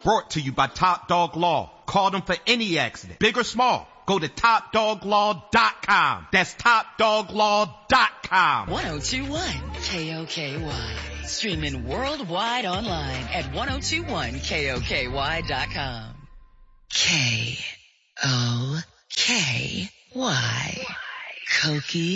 Brought to you by Top Dog Law. Call them for any accident, big or small. Go to TopDogLaw.com. That's TopDogLaw.com. 1021 KOKY. Streaming worldwide online at 1021KOKY.com. KOKY. Koki